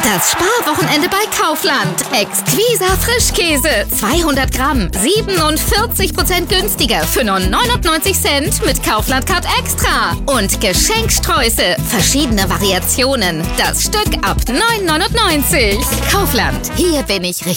Das Sparwochenende bei Kaufland. Exquisa Frischkäse. 200 Gramm. 47% günstiger für nur 99 Cent mit Kaufland Card Extra. Und Geschenksträuße. Verschiedene Variationen. Das Stück ab 9,99. Kaufland. Hier bin ich richtig.